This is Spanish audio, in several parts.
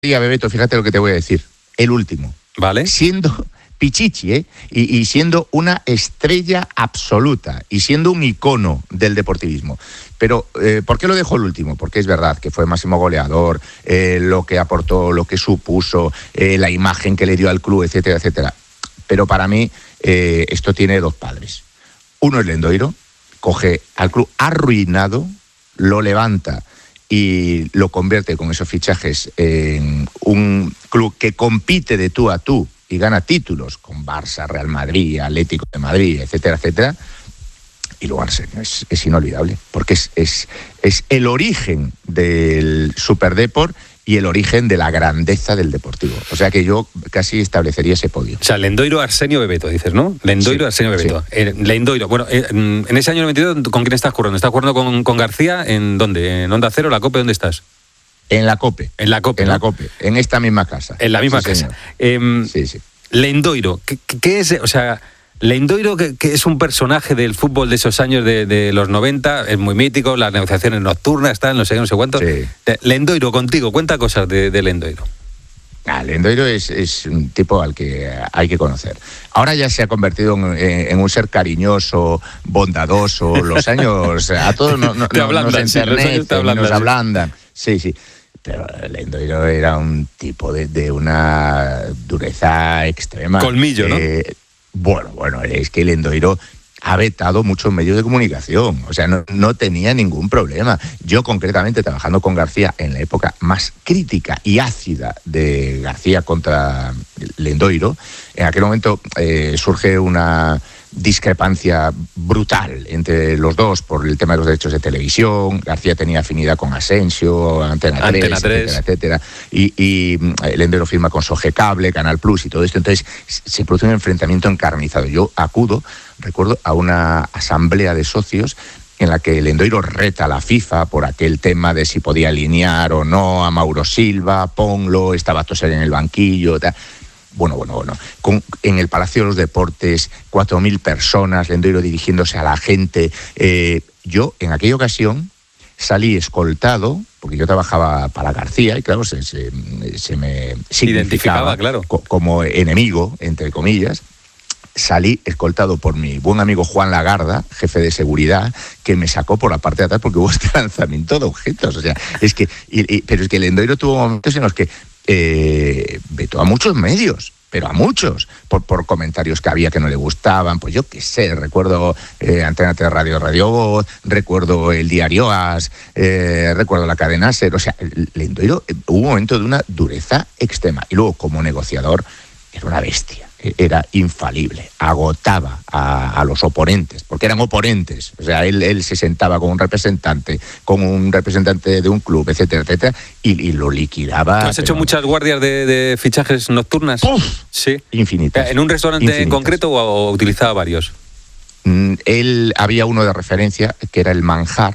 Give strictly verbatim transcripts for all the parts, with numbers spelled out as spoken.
Diga, Bebeto, fíjate lo que te voy a decir. El último. Vale. Siendo Pichichi, ¿eh? Y, y siendo una estrella absoluta y siendo un icono del deportivismo. Pero, eh, ¿por qué lo dejo el último? Porque es verdad que fue máximo goleador, eh, lo que aportó, lo que supuso, eh, la imagen que le dio al club, etcétera, etcétera. Pero para mí, eh, esto tiene dos padres. Uno es Lendoiro, coge al club arruinado, lo levanta y lo convierte con esos fichajes en un club que compite de tú a tú y gana títulos con Barça, Real Madrid, Atlético de Madrid, etcétera, etcétera. Y luego Arsenio es, es inolvidable, porque es, es, es el origen del Superdeport y el origen de la grandeza del Deportivo. O sea que yo casi establecería ese podio. O sea, Lendoiro, Arsenio, Bebeto, dices, ¿no? Lendoiro, sí, Arsenio, Bebeto. Sí. Eh, Lendoiro, bueno, eh, en ese año noventa y dos, ¿con quién estás currando? ¿Estás currando con, con García? ¿En dónde? ¿En Onda Cero, la COPE? ¿Dónde estás? En la COPE. En la COPE, En ¿no? la COPE, en esta misma casa. En la misma sí, casa. Eh, sí, sí. Lendoiro, ¿qué, qué es? O sea, Lendoiro, que, que es un personaje del fútbol de esos años de, de los noventa, es muy mítico, las negociaciones nocturnas, tal, no sé qué, no sé cuánto. Sí. Lendoiro, contigo, cuenta cosas de, de Lendoiro. Ah, Lendoiro es, es un tipo al que hay que conocer. Ahora ya se ha convertido en, en un ser cariñoso, bondadoso. Los años a todos no, no, te no, ablandan, nos sí, enternecen, te ablandan, nos sí. ablandan. Sí, sí. Pero Lendoiro era un tipo de, de una dureza extrema. Colmillo, ¿no? Eh, bueno, bueno, es que Lendoiro ha vetado muchos medios de comunicación, o sea, no, no tenía ningún problema. Yo, concretamente, trabajando con García en la época más crítica y ácida de García contra Lendoiro, en aquel momento eh, surge una discrepancia brutal entre los dos por el tema de los derechos de televisión. García tenía afinidad con Asensio, Antena tres, Antena tres. etcétera, etcétera. Y, y Lendoiro firma con Sogecable, Canal Plus y todo esto. Entonces se produce un enfrentamiento encarnizado. Yo acudo, recuerdo, a una asamblea de socios en la que Lendoiro reta a la FIFA por aquel tema de si podía alinear o no a Mauro Silva, Ponlo, estaba Tosar en el banquillo, tal. Bueno, bueno, bueno. Con, en el Palacio de los Deportes, cuatro mil personas, Lendoiro dirigiéndose a la gente. Eh, yo, en aquella ocasión, salí escoltado, porque yo trabajaba para García, y claro, se, se, se me identificaba, claro, co- como enemigo, entre comillas. Salí escoltado por mi buen amigo Juan Lagarda, jefe de seguridad, que me sacó por la parte de atrás porque hubo este lanzamiento de objetos. O sea, es que, y, y, pero es que Lendoiro tuvo momentos en los que eh, vetó a muchos medios, pero a muchos, por, por comentarios que había que no le gustaban. Pues yo qué sé, recuerdo eh, Antena tres Radio, Radio Voz, recuerdo el diario As, eh, recuerdo la cadena Ser. O sea, Lendoiro eh, hubo un momento de una dureza extrema. Y luego, como negociador, era una bestia. Era infalible, agotaba a, a los oponentes, porque eran oponentes. O sea, él, él se sentaba con un representante, con un representante de un club, etcétera, etcétera, y, y lo liquidaba. ¿Tú has hecho pero... muchas guardias de, de fichajes nocturnas? ¡Puf! Sí. Infinitas. ¿En un restaurante infinitas. en concreto o, o utilizaba varios? Mm, él había uno de referencia, que era el Manjar,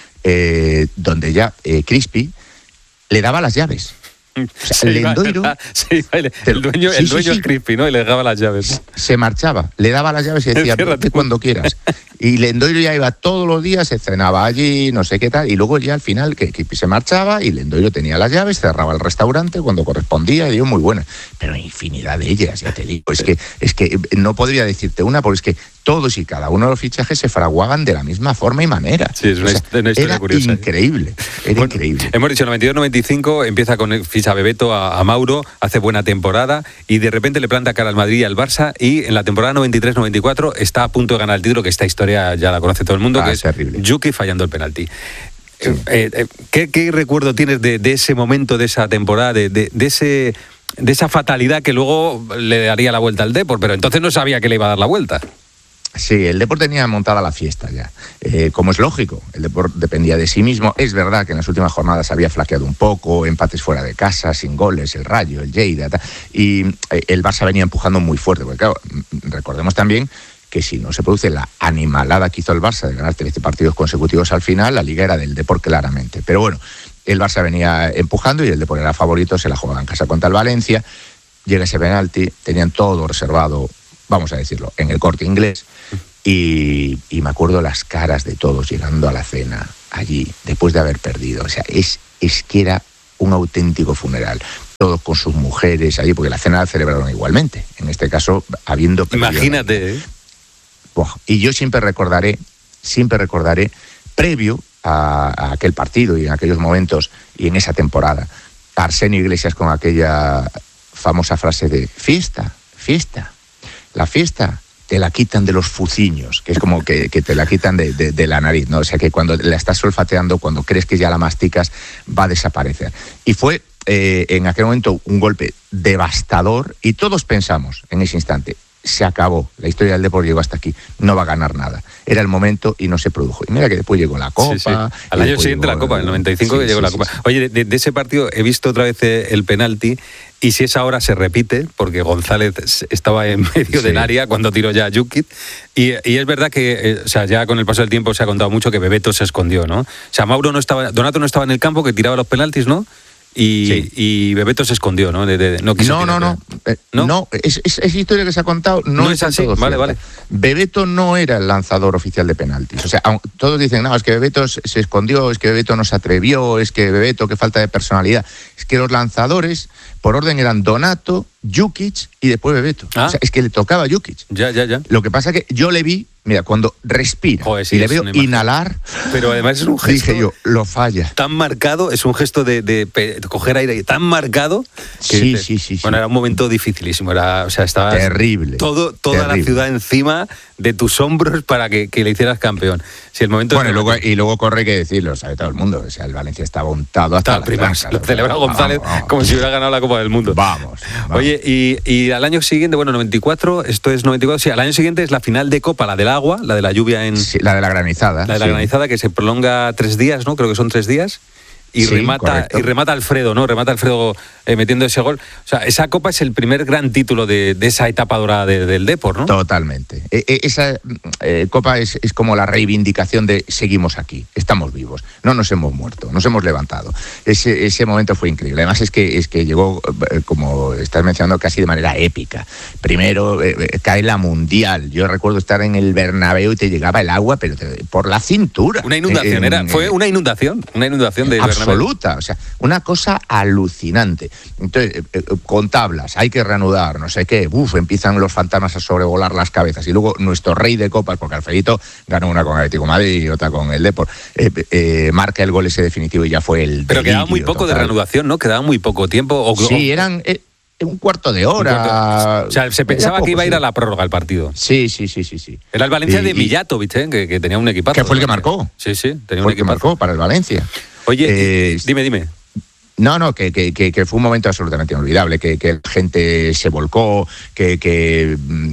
eh, donde ya eh, Crispy le daba las llaves. O sea, sí, Lendoiro, va, sí, va, el, el dueño, sí, el sí, dueño sí. es Crispy, ¿no? Y le daba las llaves. Se marchaba, le daba las llaves y decía, vete cuando quieras. Y Lendoiro ya iba todos los días, se cenaba allí, no sé qué tal, y luego ya al final que, que se marchaba y Lendoiro tenía las llaves, cerraba el restaurante cuando correspondía y dio muy buenas. Pero infinidad de ellas, ya te digo. Es que, es que no podría decirte una, porque es que todos y cada uno de los fichajes se fraguaban de la misma forma y manera. Sí, es una, o sea, una historia era curiosa. Increíble, era bueno, increíble. Hemos dicho, noventa y dos noventa y cinco empieza con el ficha Bebeto a, a Mauro, hace buena temporada y de repente le planta cara al Madrid y al Barça y en la temporada noventa y tres noventa y cuatro está a punto de ganar el título, que esta historia ya la conoce todo el mundo, ah, que es terrible. Yuki fallando el penalti. Sí. Eh, eh, ¿qué, ¿Qué recuerdo tienes de, de ese momento, de esa temporada, de, de, de ese de esa fatalidad que luego le daría la vuelta al Depor? Pero entonces no sabía que le iba a dar la vuelta. Sí, el Depor tenía montada la fiesta ya, eh, como es lógico, el Depor dependía de sí mismo. Es verdad que en las últimas jornadas había flaqueado un poco, empates fuera de casa, sin goles, el Rayo, el Lleida, tal, y eh, el Barça venía empujando muy fuerte, porque claro, recordemos también que si no se produce la animalada que hizo el Barça de ganar trece partidos consecutivos al final, la Liga era del Depor claramente. Pero bueno, el Barça venía empujando y el Depor era favorito, se la jugaba en casa contra el Valencia, llega ese penalti, tenían todo reservado, vamos a decirlo, en el Corte Inglés, y, y me acuerdo las caras de todos llegando a la cena allí, después de haber perdido. O sea, es, es que era un auténtico funeral. todos con sus mujeres allí, porque la cena la celebraron igualmente, en este caso habiendo... Imagínate, ¿eh? Buah, y yo siempre recordaré, siempre recordaré, previo a, a aquel partido y en aquellos momentos y en esa temporada, a Arsenio Iglesias con aquella famosa frase de fiesta, fiesta, la fiesta te la quitan de los fuciños, que es como que, que te la quitan de, de, de la nariz, ¿no? O sea que cuando la estás olfateando, cuando crees que ya la masticas, va a desaparecer. Y fue eh, en aquel momento un golpe devastador y todos pensamos en ese instante, se acabó, la historia del deporte llegó hasta aquí, no va a ganar nada. Era el momento y no se produjo. Y mira que después llegó la Copa. Sí, sí. Al año siguiente llegó, la Copa, en el noventa y cinco sí, que llegó sí, la Copa. Sí, sí. Oye, de, de ese partido he visto otra vez el penalti y si esa hora se repite, porque González estaba en medio sí. del área cuando tiró ya a Jukic, y, y es verdad que, eh, o sea, ya con el paso del tiempo se ha contado mucho que Bebeto se escondió, ¿no? O sea, Mauro no estaba, Donato no estaba en el campo, que tiraba los penaltis, ¿no? Y, sí. y Bebeto se escondió, ¿no? De, de, no, no, no, no, eh, no. No, es, es, es historia que se ha contado, no, no es, es así. Vale, cierta. vale. Bebeto no era el lanzador oficial de penaltis. O sea, todos dicen, no, es que Bebeto se escondió, es que Bebeto no se atrevió, es que Bebeto, qué falta de personalidad. Es que los lanzadores, por orden, eran Donato, Jukic y después Bebeto. Ah. O sea, es que le tocaba a Jukic. Ya, ya, ya. Lo que pasa es que yo le vi, mira, cuando respira Joder, sí, y le veo inhalar, pero además es un gesto, dije yo, lo falla. Tan marcado, es un gesto de, de, de coger aire tan marcado que sí, te, sí, sí, bueno, sí. era un momento dificilísimo, era, o sea, estaba terrible. Todo, toda terrible. la ciudad encima de tus hombros para que, que le hicieras campeón. Si el momento bueno, y luego, y luego corre que decirlo, sabe todo el mundo, o sea, el Valencia estaba untado hasta la prima. Lo celebra González vamos, vamos. como si hubiera ganado la Copa del Mundo. Vamos. vamos. Oye, y, y al año siguiente, bueno, noventa y cuatro, esto es noventa y cuatro, sí, al año siguiente es la final de Copa, la del agua, la de la lluvia en... Sí, la de la granizada. La de la sí. granizada que se prolonga tres días, ¿no? Creo que son tres días. Y, sí, remata, y remata Alfredo, ¿no? Remata Alfredo eh, metiendo ese gol. O sea, esa Copa es el primer gran título de, de esa etapa dorada de, del Depor, ¿no? Totalmente. E, e, esa eh, Copa es, es como la reivindicación de seguimos aquí, estamos vivos, no nos hemos muerto, nos hemos levantado. Ese, ese momento fue increíble. Además es que, es que llegó, eh, como estás mencionando, casi de manera épica. Primero eh, cae la Mundial. Yo recuerdo estar en el Bernabéu y te llegaba el agua, pero te, por la cintura. Una inundación, en, era, fue una inundación, una inundación de absoluta, o sea, una cosa alucinante. Entonces, eh, con tablas, hay que reanudar, no sé qué, uf, empiezan los fantasmas a sobrevolar las cabezas. Y luego nuestro rey de copas, porque Alfredito ganó una con el Atlético de Madrid y otra con el Depor, eh, eh, marca el gol ese definitivo y ya fue el Pero quedaba muy poco total. de reanudación, ¿no? Quedaba muy poco tiempo. O, sí, eran... Eh, un cuarto de hora. Cuarto. O sea, se pensaba poco, que iba a ir a la prórroga el partido. Sí, sí, sí, sí, sí. Era el Valencia y, de Mijatovic, ¿eh? que, que tenía un equipazo. Que fue el que marcó. Sí, sí, tenía fue un equipazo. el que marcó para el Valencia. Oye, eh, dime, dime. No, no, que, que, que, que fue un momento absolutamente inolvidable, que, que la gente se volcó, que, que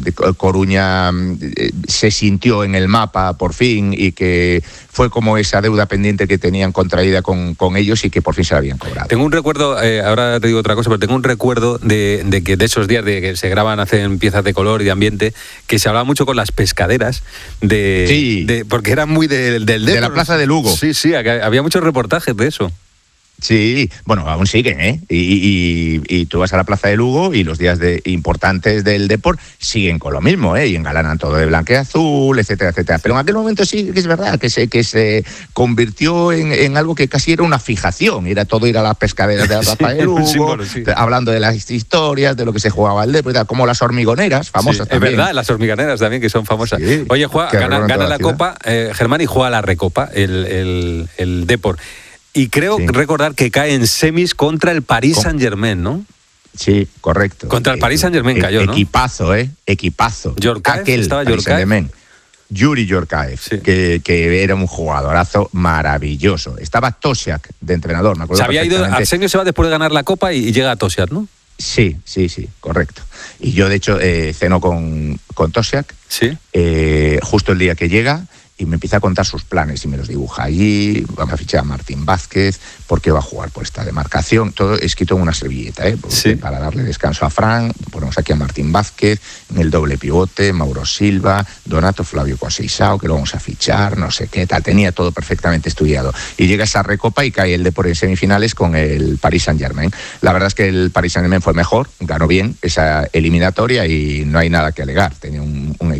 Coruña se sintió en el mapa por fin y que fue como esa deuda pendiente que tenían contraída con, con ellos y que por fin se la habían cobrado. Tengo un recuerdo, eh, ahora te digo otra cosa, pero tengo un recuerdo de, de que de esos días de que se graban, hacen piezas de color y de ambiente, que se hablaba mucho con las pescaderas, de, sí. de porque eran muy de, del de la Plaza de Lugo. Sí, sí, había muchos reportajes de eso. Sí, bueno, aún siguen, ¿eh? Y, y, y tú vas a la Plaza de Lugo y los días de, importantes del Depor siguen con lo mismo, ¿eh? Y engalanan todo de blanqueazul, etcétera, etcétera. Pero en aquel momento sí que es verdad que se, que se convirtió en, en algo que casi era una fijación. Era todo ir a las pescaderas de la Plaza sí, de Lugo, símbolo, sí. hablando de las historias, de lo que se jugaba el Depor, como las hormigoneras, famosas sí, también. Es verdad, las hormigoneras también, que son famosas. Sí, Oye, juega, gana, gana la, la Copa, eh, Germán, y juega la Recopa, el, el, el Depor. Y creo sí. recordar que cae en semis contra el Paris Saint-Germain, ¿no? Sí, correcto. Contra el Paris Saint-Germain cayó, ¿no? Equipazo, ¿eh? Equipazo. Yorkaev, estaba Yorkaev. Yuri Yorkaev, sí. que, que era un jugadorazo maravilloso. Estaba Tosiak de entrenador, me acuerdo. Se había ido, Arsenio se va después de ganar la Copa y, y llega a Tosiak, ¿no? Sí, sí, sí, correcto. Y yo, de hecho, eh, ceno con, con Tosiak, sí. eh, justo el día que llega, y me empieza a contar sus planes y me los dibuja allí. Vamos a fichar a Martín Vázquez porque va a jugar por esta demarcación, todo escrito en una servilleta, ¿eh? Sí. Para darle descanso a Fran. Ponemos aquí a Martín Vázquez en el doble pivote, Mauro Silva, Donato, Flavio Conceição, que lo vamos a fichar, no sé qué tal. Tenía todo perfectamente estudiado y llega esa Recopa y cae el Depor en semifinales con el Paris Saint-Germain. La verdad es que el Paris Saint-Germain fue mejor, ganó bien esa eliminatoria y no hay nada que alegar. Tenía un, un equipo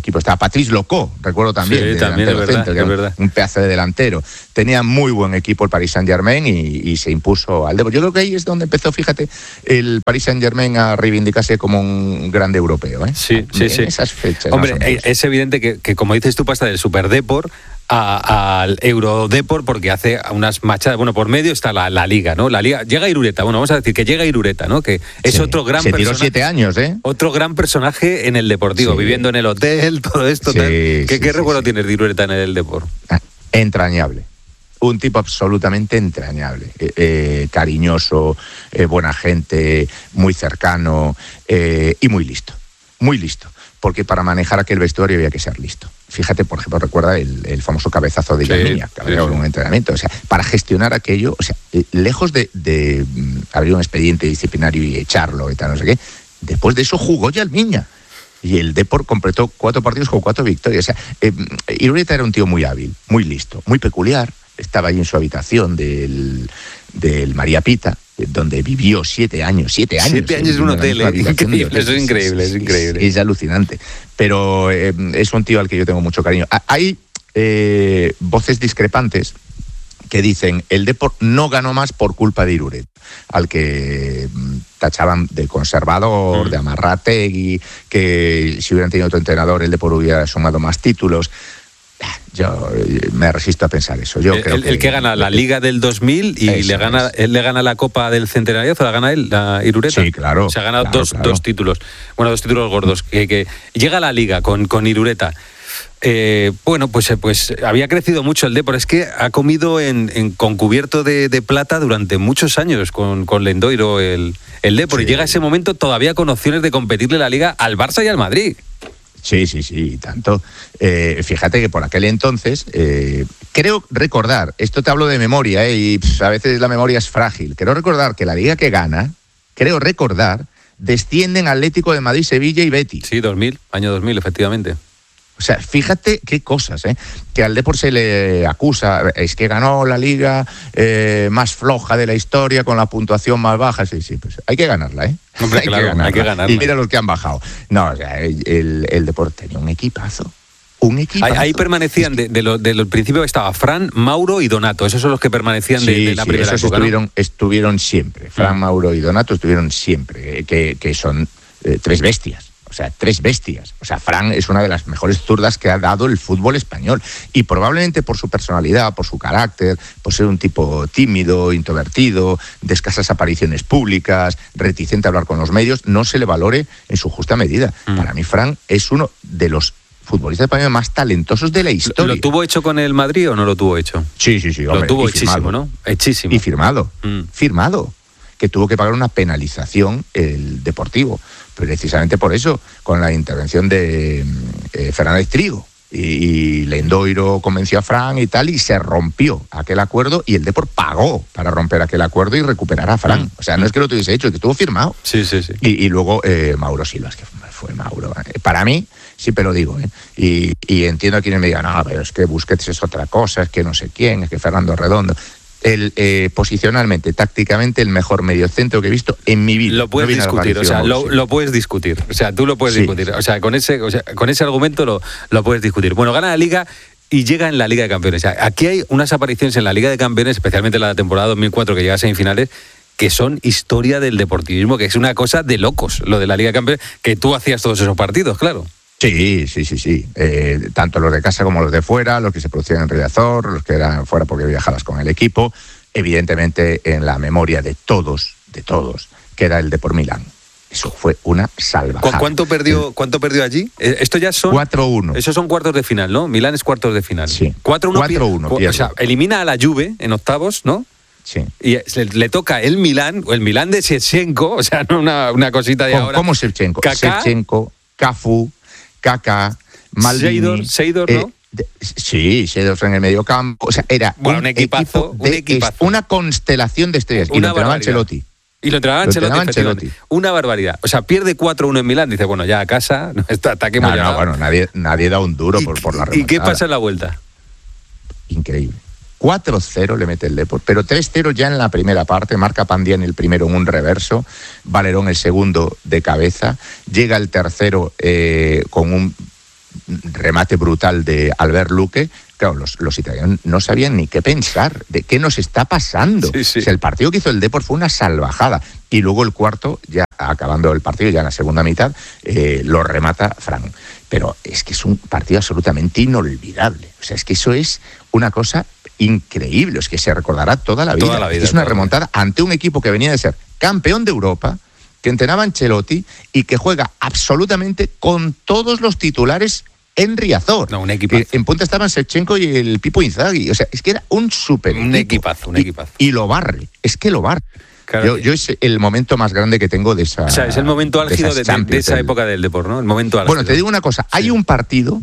equipo. Estaba Patrice Locó, recuerdo también, sí, de también es verdad, centro, que es un, verdad. un pedazo de delantero. Tenía muy buen equipo el Paris Saint-Germain y, y se impuso al Depor. Yo creo que ahí es donde empezó, fíjate, el Paris Saint-Germain a reivindicarse como un grande europeo, ¿eh? Sí, sí, en sí. esas fechas. Hombre, es evidente que, que, como dices tú, pasa del Super Depor al Eurodepor, porque hace unas machadas. Bueno, por medio está la, la Liga, ¿no? La Liga llega Irureta, bueno, vamos a decir que llega Irureta, ¿no? Que es sí, otro gran se tiró personaje. siete años, ¿eh? Otro gran personaje en el Deportivo, sí. viviendo en el hotel, todo esto. Sí, tal. ¿Qué, sí, qué sí, recuerdo sí. tienes de Irureta en el Depor? Entrañable. Un tipo absolutamente entrañable, eh, eh, cariñoso, eh, buena gente, muy cercano eh, y muy listo, muy listo. Porque para manejar aquel vestuario había que ser listo. Fíjate, por ejemplo, recuerda el, el famoso cabezazo de Yalmiña, que había sí, sí. un entrenamiento. O sea, para gestionar aquello, o sea, lejos de, de um, abrir un expediente disciplinario y echarlo y tal, no sé qué, después de eso jugó Yalmiña. Y el Depor completó cuatro partidos con cuatro victorias. O sea, eh, Irureta era un tío muy hábil, muy listo, muy peculiar. Estaba ahí en su habitación del, del María Pita, donde vivió siete años, siete años. Siete años en un hotel, ¿eh? Increíble, eso es increíble, es, es increíble. Es, es alucinante. Pero eh, es un tío al que yo tengo mucho cariño. Hay eh, voces discrepantes que dicen el Depor no ganó más por culpa de Irureta, al que tachaban de conservador, mm. de amarrategui, que si hubieran tenido otro entrenador el Depor hubiera sumado más títulos. Yo me resisto a pensar eso. Yo el, creo el, que, el que gana la Liga del dos mil y le gana, él le gana la Copa del Centenario, ¿o la gana él, la Irureta? Sí, claro. Se ha ganado claro, dos, claro. dos títulos. Bueno, dos títulos gordos. Que, que llega a la Liga con, con Irureta. Eh, bueno, pues, pues había crecido mucho el Depor. Es que ha comido en, en, con cubierto de, de plata durante muchos años con, con Lendoiro el, el Depor. Sí. Y llega ese momento todavía con opciones de competirle la Liga al Barça y al Madrid. Sí, sí, sí, tanto. Eh, fíjate que por aquel entonces, eh, creo recordar, esto te hablo de memoria, eh, y pff, a veces la memoria es frágil, creo recordar que la liga que gana, creo recordar, descienden Atlético de Madrid, Sevilla y Betis. Sí, dos mil, año dos mil, efectivamente. O sea, fíjate qué cosas, ¿eh? Que al Depor se le acusa, es que ganó la liga eh, más floja de la historia con la puntuación más baja. Sí, sí, pues hay que ganarla, ¿eh? Hombre, hay, claro, que ganarla. hay que ganarla. Y mira los que han bajado. No, o sea, el, el Depor tenía un equipazo. Un equipazo. Ahí, ahí permanecían, es que... de, de, lo, de lo principio estaba Fran, Mauro y Donato. Esos son los que permanecían sí, de, de la sí, primera esos época, estuvieron, ¿no? estuvieron siempre. Fran, mm. Mauro y Donato estuvieron siempre. Que, que son eh, tres bestias. O sea, tres bestias. O sea, Fran es una de las mejores zurdas que ha dado el fútbol español. Y probablemente por su personalidad, por su carácter, por ser un tipo tímido, introvertido, de escasas apariciones públicas, reticente a hablar con los medios, no se le valore en su justa medida. Mm. Para mí, Fran es uno de los futbolistas españoles más talentosos de la historia. ¿Lo tuvo hecho con el Madrid o no lo tuvo hecho? Sí, sí, sí. Hombre, lo tuvo hechísimo, ¿no? Hechísimo. Y firmado. Mm. Firmado. Que tuvo que pagar una penalización el Deportivo. Precisamente por eso, con la intervención de eh, Fernández Trigo. Y, y Lendoiro convenció a Fran y tal, y se rompió aquel acuerdo, y el Depor pagó para romper aquel acuerdo y recuperar a Fran. Mm. O sea, no es que lo tuviese hecho, es que estuvo firmado. Sí, sí, sí. Y, y luego eh, Mauro Silva, es que fue Mauro. Para mí, siempre lo digo, ¿eh? Y, y entiendo a quienes me digan, no, pero es que Busquets es otra cosa, es que no sé quién, es que Fernando Redondo... El, eh, posicionalmente, tácticamente, el mejor mediocentro que he visto en mi vida. Lo puedes no discutir, o sea, lo, lo puedes discutir. O sea, tú lo puedes sí. discutir. O sea, con ese, o sea, con ese argumento lo, lo puedes discutir. Bueno, gana la Liga y llega en la Liga de Campeones. O sea, aquí hay unas apariciones en la Liga de Campeones, especialmente la temporada dos mil cuatro, que llega a semifinales, que son historia del deportivismo, que es una cosa de locos, lo de la Liga de Campeones, que tú hacías todos esos partidos, claro. Sí, sí, sí, sí. Eh, tanto los de casa como los de fuera, los que se producían en Riazor, los que eran fuera porque viajabas con el equipo, evidentemente en la memoria de todos, de todos, queda el Depor Milán. Eso fue una salvajada. ¿Cuánto perdió, cuánto perdió allí? Esto ya son... cuatro uno. Esos son cuartos de final, ¿no? Milán es cuartos de final. Sí. cuatro uno. cuatro uno. O sea, elimina a la Juve en octavos, ¿no? Sí. Y le, le toca el Milán, o el Milán de Shevchenko, o sea, no una, una cosita de ¿Cómo, ahora. ¿Cómo Shevchenko? Kaká, Shevchenko, Cafú, Kaká, Maldini... Seidor, Seidor, ¿no? Eh, de, sí, Seidor en el medio campo. O sea, era bueno, un, un equipazo, equipo de, un equipazo. una constelación de estrellas. Una y lo entrenaba barbaridad. Ancelotti. Y lo entrenaba Ancelotti, Ancelotti. Una barbaridad. O sea, pierde cuatro uno en Milán. Dice, bueno, ya a casa, hasta que hemos no, llegado. No, bueno, nadie, nadie da un duro por, por la remontada. ¿Y qué pasa en la vuelta? Increíble. cuatro cero le mete el Depor, pero tres cero ya en la primera parte, marca Pandiani el primero en un reverso, Valerón el segundo de cabeza, llega el tercero eh, con un remate brutal de Albert Luque. Claro, los, los italianos no sabían ni qué pensar, de qué nos está pasando. Sí, sí. O sea, el partido que hizo el Depor fue una salvajada. Y luego el cuarto, ya acabando el partido, ya en la segunda mitad, eh, lo remata Fran. Pero es que es un partido absolutamente inolvidable. O sea, es que eso es una cosa increíble. Es que se recordará toda la vida. Toda la vida, es una toda remontada ante un equipo que venía de ser campeón de Europa, que entrenaba Ancelotti y que juega absolutamente con todos los titulares en Riazor. No, un equipazo. En punta estaban Shevchenko y el Pipo Inzaghi. O sea, es que era un súper Un equipazo, un equipazo. Y, y lo barre. Es que lo barre. Claro. Yo, yo es el momento más grande que tengo de esa. O sea, es el momento álgido de, de, de, de esa del... época del Depor, ¿no? El momento álgido. Bueno, te digo una cosa. Sí. Hay un partido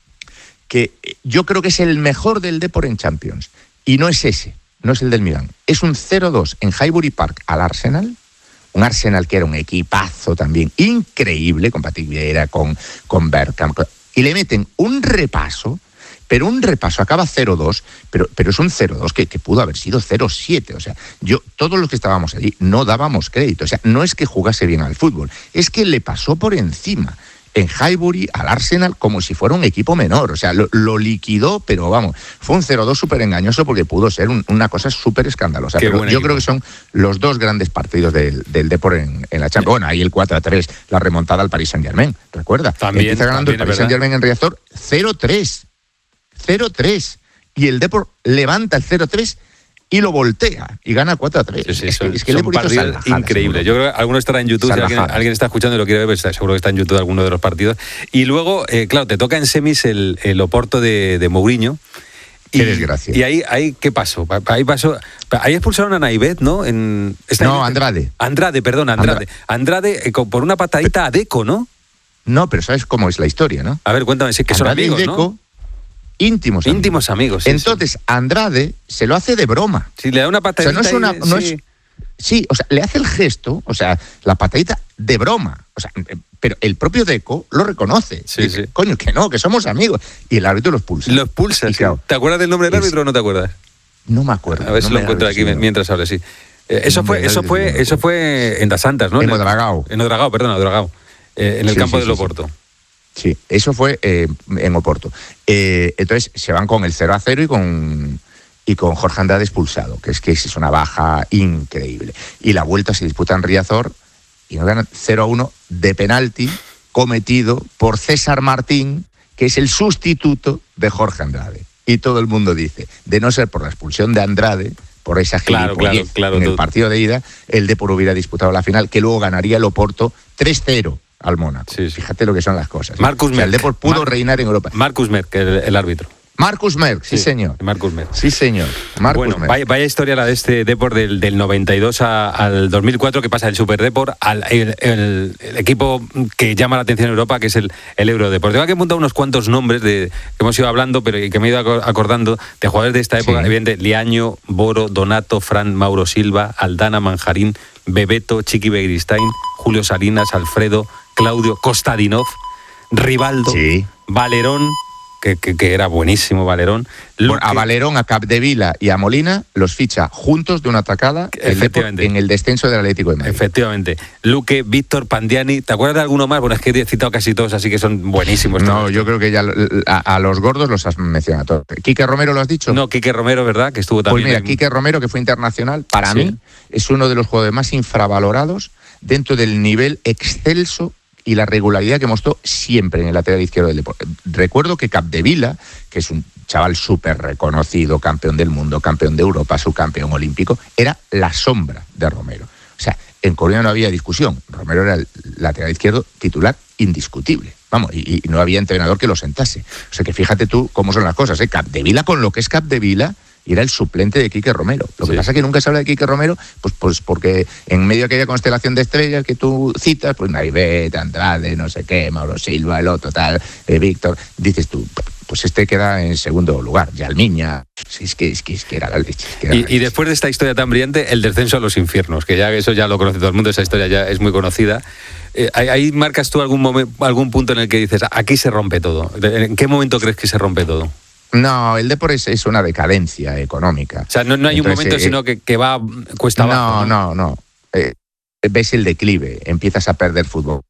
que yo creo que es el mejor del Depor en Champions. Y no es ese. No es el del Milán. Es un cero dos en Highbury Park al Arsenal. Un Arsenal que era un equipazo también increíble, compatibilidad con, con Bergkamp. Y le meten un repaso, pero un repaso, acaba cero dos, pero, pero es un cero dos que, que pudo haber sido cero siete. O sea, yo, todos los que estábamos allí no dábamos crédito. O sea, no es que jugase bien al fútbol, es que le pasó por encima en Highbury al Arsenal como si fuera un equipo menor. O sea, lo, lo liquidó, pero vamos, fue un cero dos súper engañoso porque pudo ser un, una cosa súper escandalosa. Qué pero yo equipo. Creo que son los dos grandes partidos del, del Depor en, en la Champions. Bueno, ahí el cuatro a tres, la remontada al Paris Saint-Germain, ¿recuerda? También, empieza ganando también, el Paris Saint-Germain en Riazor cero tres. cero tres. Y el Depor levanta el cero tres y lo voltea y gana cuatro a tres. Sí, sí, es, son, que, es que son el Depor hizo partidos increíbles. Yo creo que alguno estará en YouTube. Si alguien, alguien está escuchando y lo quiere ver, pues seguro que está en YouTube alguno de los partidos. Y luego, eh, claro, te toca en semis el, el Oporto de, de Mourinho. Qué y, desgracia. Y ahí, ahí, ¿qué pasó? Ahí pasó. Ahí expulsaron a Naivet, ¿no? En, no, Andrade. Andrade, perdón, Andrade. Andrade, Andrade eh, por una patadita a Deco, ¿no? No, pero ¿sabes cómo es la historia, no? A ver, cuéntame, si es que son Andrade amigos, y Deco, ¿no? Íntimos amigos. Íntimos amigos, sí, Entonces, sí. Andrade se lo hace de broma. Sí, le da una patadita. O sea, no es una. Y, no sí. es, sí, o sea, le hace el gesto, o sea, la patadita de broma. O sea, pero el propio Deco lo reconoce. Sí, Dice, sí. coño, que no, que somos amigos. Y el árbitro lo expulsa. Lo expulsa, y, sí. claro, ¿Te acuerdas del nombre del árbitro es, o no te acuerdas? No me acuerdo. A ver no si lo encuentro aquí mientras hablas, sí. Eh, eso fue, eso fue, eso fue en Das Santas, ¿no? En Odragao. En Odragao, perdón, Odragao. Eh, en el sí, campo sí, del sí, Oporto. Sí. Sí, eso fue eh, en Oporto. Eh, entonces se van con el cero a cero y con, y con Jorge Andrade expulsado, que es que es una baja increíble. Y la vuelta se disputa en Riazor y nos ganan cero a uno de penalti cometido por César Martín, que es el sustituto de Jorge Andrade. Y todo el mundo dice, de no ser por la expulsión de Andrade, por esa claro, claro, claro, en todo. el partido de ida, el Depor hubiera disputado la final, que luego ganaría el Oporto tres cero. Al Mónaco. Sí, sí. Fíjate lo que son las cosas. Marcus o sea, el Depor pudo Mar- reinar en Europa. Marcus Merck, el, el árbitro. Marcus Merck, sí, sí señor. Marcus Merck. Sí, señor. Marcus bueno, Merck. Vaya, vaya historia la de este Depor del, del noventa y dos a, al dos mil cuatro, que pasa el Super Depor al el, el, el equipo que llama la atención en Europa, que es el, el Eurodepor. Tengo que apuntar unos cuantos nombres de, que hemos ido hablando, pero que me he ido acordando de jugadores de esta época. Sí. Evidente, Liaño, Boro, Donato, Fran, Mauro Silva, Aldana, Manjarín, Bebeto, Chiqui Begiristain, Julio Salinas, Alfredo, Claudio, Kostadinov, Rivaldo, sí. Valerón, que, que, que era buenísimo Valerón. Bueno, a Valerón, a Capdevila y a Molina los ficha juntos de una atacada efectivamente. en el descenso del Atlético de Madrid. Efectivamente. Luque, Víctor, Pandiani. ¿Te acuerdas de alguno más? Bueno, es que he citado casi todos, así que son buenísimos. No, todos. yo creo que ya a, a los gordos los has mencionado todos. ¿Quique Romero lo has dicho? No, Quique Romero, ¿verdad? Que estuvo también. Pues mira, en... Quique Romero, que fue internacional, para sí. mí es uno de los jugadores más infravalorados dentro del nivel excelso y la regularidad que mostró siempre en el lateral izquierdo del deporte. Recuerdo que Capdevila, que es un chaval súper reconocido, campeón del mundo, campeón de Europa, subcampeón olímpico, era la sombra de Romero. O sea, en Corea no había discusión. Romero era el lateral izquierdo titular indiscutible. Vamos, y, y no había entrenador que lo sentase. O sea, que fíjate tú cómo son las cosas, ¿eh? Capdevila, con lo que es Capdevila, y era el suplente de Quique Romero. Lo que sí. pasa es que nunca se habla de Quique Romero, pues, pues porque en medio de aquella constelación de estrellas que tú citas, pues Naivet, Andrade, no sé qué, Mauro Silva, el otro tal, eh, Víctor, dices tú, pues este queda en segundo lugar. Yalmiña, sí, es, que, es, que, es que era la leche. Es que era y, la leche. Y después de esta historia tan brillante, el descenso a los infiernos, que ya eso ya lo conoce todo el mundo, esa historia ya es muy conocida. Eh, ¿Ahí marcas tú algún, momento, algún punto en el que dices, aquí se rompe todo? ¿En qué momento crees que se rompe todo? No, el Depor es, es una decadencia económica. O sea, no, no hay Entonces, un momento, eh, sino que, que va cuesta no, abajo. No, no, no. Eh, ves el declive, empiezas a perder fútbol.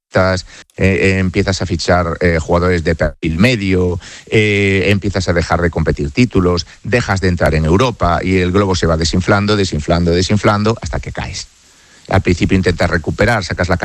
Eh, eh, empiezas a fichar eh, jugadores de perfil medio, eh, empiezas a dejar de competir títulos, dejas de entrar en Europa y el globo se va desinflando, desinflando, desinflando hasta que caes. Al principio intentas recuperar, sacas la